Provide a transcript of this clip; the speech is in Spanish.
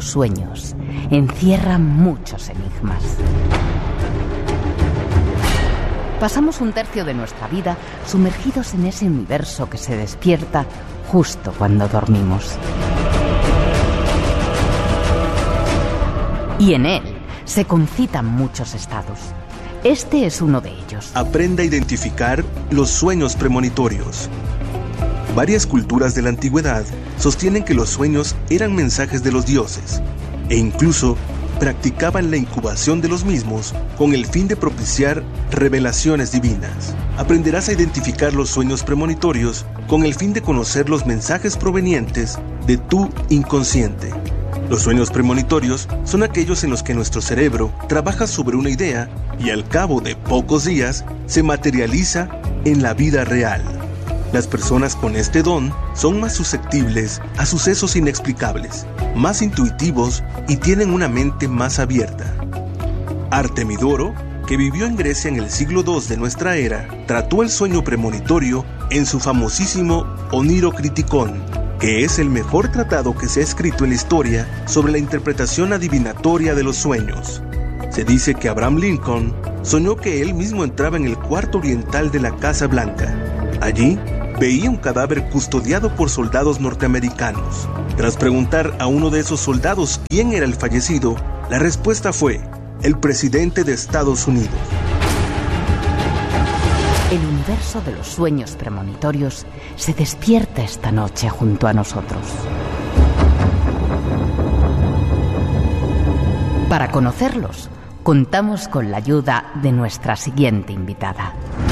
los sueños encierra muchos enigmas. Pasamos un tercio de nuestra vida sumergidos en ese universo que se despierta justo cuando dormimos. Y en él se concitan muchos estados. Este es uno de ellos. Aprenda a identificar los sueños premonitorios. Varias culturas de la antigüedad sostienen que los sueños eran mensajes de los dioses e incluso practicaban la incubación de los mismos con el fin de propiciar revelaciones divinas. Aprenderás a identificar los sueños premonitorios con el fin de conocer los mensajes provenientes de tu inconsciente. Los sueños premonitorios son aquellos en los que nuestro cerebro trabaja sobre una idea y al cabo de pocos días se materializa en la vida real. Las personas con este don son más susceptibles a sucesos inexplicables, más intuitivos y tienen una mente más abierta. Artemidoro, que vivió en Grecia en el siglo II de nuestra era, trató el sueño premonitorio en su famosísimo Onirocriticón, que es el mejor tratado que se ha escrito en la historia sobre la interpretación adivinatoria de los sueños. Se dice que Abraham Lincoln soñó que él mismo entraba en el cuarto oriental de la Casa Blanca. Allí veía un cadáver custodiado por soldados norteamericanos. Tras preguntar a uno de esos soldados quién era el fallecido, la respuesta fue: el presidente de Estados Unidos. El universo de los sueños premonitorios se despierta esta noche junto a nosotros. Para conocerlos, contamos con la ayuda de nuestra siguiente invitada.